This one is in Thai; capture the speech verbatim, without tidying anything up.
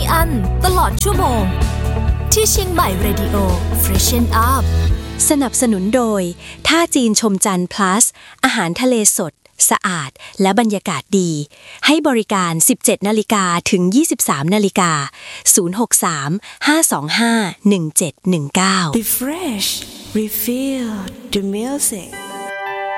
อันตลอดชั่วโมงที่เชียงใหม่ Radio Freshen Up สนับสนุนโดยท่าจีนชมจันทร์ plus อาหารทะเลสดสะอาดและบรรยากาศดีให้บริการ สิบเจ็ดนาฬิกา ถึง ยี่สิบสามนาฬิกา ศูนย์ หก สาม ห้า สอง ห้า หนึ่ง เจ็ด หนึ่ง เก้า Be fresh, refill the music